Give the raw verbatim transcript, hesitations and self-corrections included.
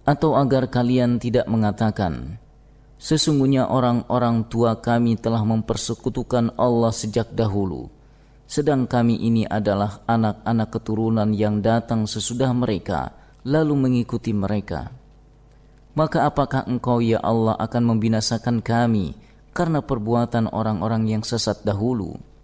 Atau agar kalian tidak mengatakan, sesungguhnya orang-orang tua kami telah mempersekutukan Allah sejak dahulu, sedang kami ini adalah anak-anak keturunan yang datang sesudah mereka, lalu mengikuti mereka. Maka apakah engkau ya Allah akan membinasakan kami karena perbuatan orang-orang yang sesat dahulu?